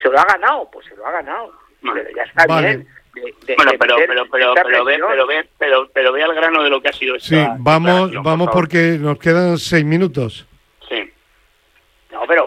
¿Se lo ha ganado? Pues se lo ha ganado. Pero ya está bien. Pero ve al grano de lo que ha sido esta. Sí, vamos porque nos quedan 6 minutos. Sí. No, pero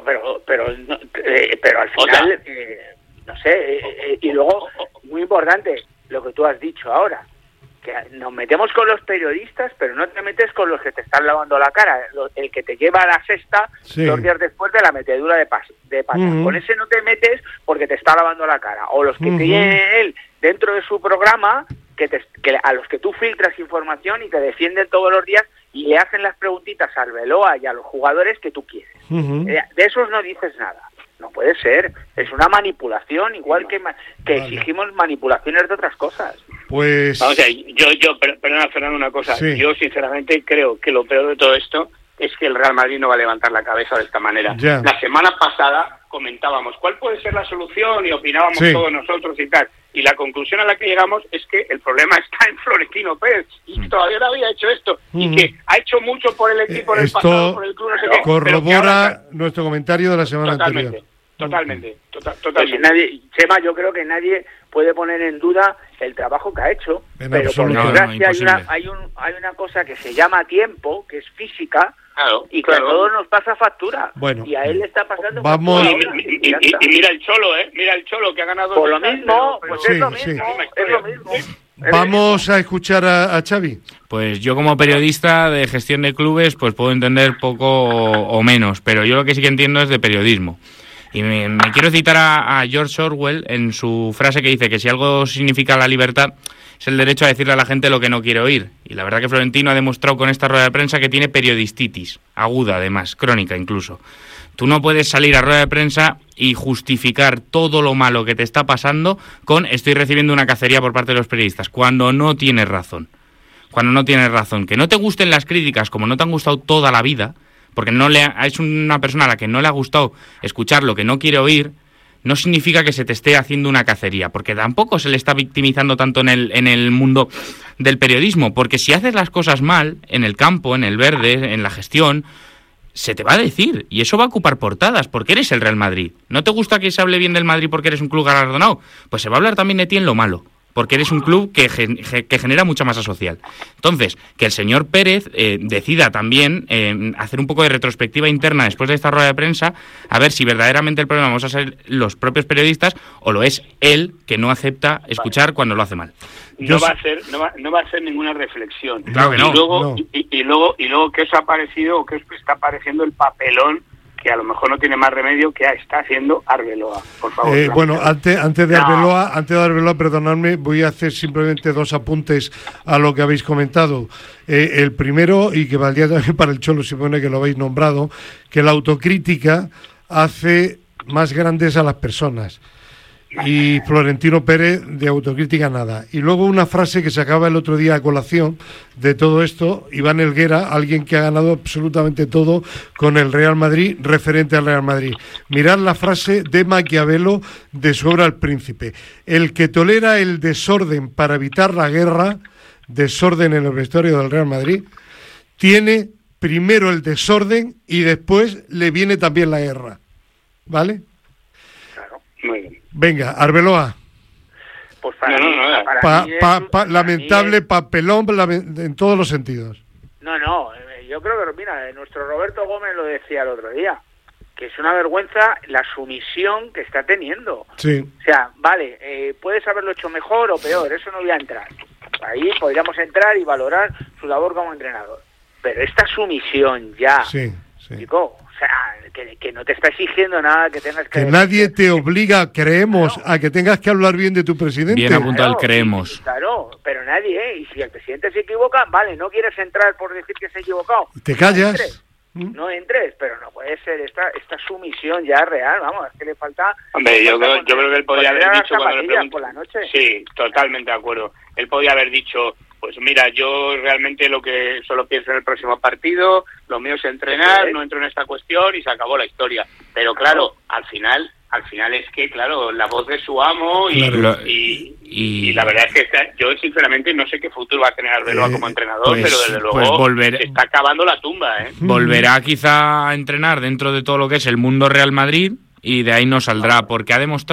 al final, no sé, y luego, muy importante, lo que tú has dicho ahora, que nos metemos con los periodistas, pero no te metes con los que te están lavando la cara, el que te lleva a la sexta 2 días después de la metedura de pata. Con ese no te metes porque te está lavando la cara. O los que tiene él dentro de su programa, que a los que tú filtras información y te defienden todos los días y le hacen las preguntitas al Arbeloa y a los jugadores que tú quieres. De esos no dices nada. No puede ser. Es una manipulación, igual que exigimos manipulaciones de otras cosas. Pues... O sea, perdona, Fernando, una cosa. Sí. Yo, sinceramente, creo que lo peor de todo esto es que el Real Madrid no va a levantar la cabeza de esta manera. Ya. La semana pasada comentábamos cuál puede ser la solución y opinábamos todos nosotros y tal. Y la conclusión a la que llegamos es que el problema está en Florentino Pérez y que todavía no había hecho esto y que ha hecho mucho por el equipo en el pasado, por el club, no sé qué. Corrobora nuestro comentario de la semana anterior. Totalmente. Chema, yo creo que nadie puede poner en duda el trabajo que ha hecho, pero por desgracia hay una cosa que se llama tiempo, que es física, y que a todos nos pasa factura. Bueno, y a él le está pasando factura. Y mira el Cholo, que ha ganado. Por lo mismo, es lo mismo. Vamos a escuchar a Xavi. Pues yo como periodista de gestión de clubes pues puedo entender poco o menos, pero yo lo que sí que entiendo es de periodismo. Y me quiero citar a George Orwell en su frase que dice que si algo significa la libertad es el derecho a decirle a la gente lo que no quiere oír. Y la verdad que Florentino ha demostrado con esta rueda de prensa que tiene periodistitis, aguda además, crónica incluso. Tú no puedes salir a rueda de prensa y justificar todo lo malo que te está pasando con estoy recibiendo una cacería por parte de los periodistas, cuando no tienes razón. Que no te gusten las críticas como no te han gustado toda la vida, porque es una persona a la que no le ha gustado escuchar lo que no quiere oír, no significa que se te esté haciendo una cacería, porque tampoco se le está victimizando tanto en el mundo del periodismo, porque si haces las cosas mal, en el campo, en el verde, en la gestión, se te va a decir, y eso va a ocupar portadas, porque eres el Real Madrid. ¿No te gusta que se hable bien del Madrid porque eres un club galardonado? Pues se va a hablar también de ti en lo malo, porque eres un club que genera mucha masa social. Entonces, que el señor Pérez decida también hacer un poco de retrospectiva interna después de esta rueda de prensa, a ver si verdaderamente el problema vamos a ser los propios periodistas o lo es él que no acepta escuchar cuando lo hace mal. No va a hacer ninguna reflexión. Claro que no. Y luego ¿qué os ha parecido o qué os está pareciendo el papelón que a lo mejor no tiene más remedio que está haciendo Arbeloa, por favor? Bueno, antes de Arbeloa, perdonadme, voy a hacer simplemente 2 apuntes a lo que habéis comentado. El primero, y que valdría también para el Cholo, supone que lo habéis nombrado, que la autocrítica hace más grandes a las personas. Y Florentino Pérez de autocrítica nada. Y luego una frase que se acaba el otro día a colación de todo esto, Iván Helguera, alguien que ha ganado absolutamente todo con el Real Madrid, referente al Real Madrid. Mirad la frase de Maquiavelo de su obra El Príncipe: el que tolera el desorden para evitar la guerra, desorden en el vestuario del Real Madrid, tiene primero el desorden y después le viene también la guerra. ¿Vale? Claro, muy bien. Venga, Arbeloa. Pues lamentable papelón en todos los sentidos. Yo creo que, mira, nuestro Roberto Gómez lo decía el otro día, que es una vergüenza la sumisión que está teniendo. Sí. O sea, vale, puedes haberlo hecho mejor o peor, eso no voy a entrar. Ahí podríamos entrar y valorar su labor como entrenador. Pero esta sumisión ya, chico, o sea, que no te está exigiendo nada que tengas que... Que nadie te obliga, creemos, a que tengas que hablar bien de tu presidente. Bien apuntado el creemos. Claro, pero nadie, y si el presidente se equivoca, vale, no quieres entrar por decir que se ha equivocado. Te callas. No entres, pero no puede ser esta sumisión ya real, vamos, es que le falta... Hombre, yo creo que él podría haber dicho cuando le pregunté... por la noche. Sí, totalmente de acuerdo. Él podría haber dicho... Pues mira, yo realmente lo que solo pienso en el próximo partido, lo mío es entrenar, no entro en esta cuestión y se acabó la historia. Pero claro, al final es que, claro, la voz de su amo y la verdad es que yo sinceramente no sé qué futuro va a tener Arbeloa como entrenador, pero desde luego se está acabando la tumba, ¿eh? Volverá quizá a entrenar dentro de todo lo que es el mundo Real Madrid y de ahí no saldrá, porque ha demostrado